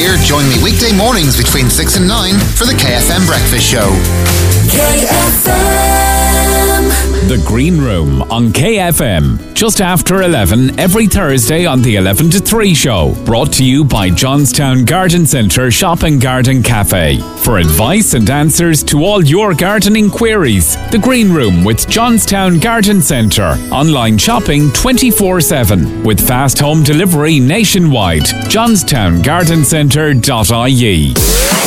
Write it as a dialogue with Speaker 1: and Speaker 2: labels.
Speaker 1: here. Join me weekday mornings between 6 and 9 for the KFM Breakfast Show.
Speaker 2: KFM.
Speaker 3: The Green Room on KFM, just after 11 every Thursday on the 11 to 3 show. Brought to you by Johnstown Garden Centre Shop and Garden Cafe. For advice and answers to all your gardening queries, The Green Room with Johnstown Garden Centre. Online shopping 24/7 with fast home delivery nationwide. johnstowngardencentre.ie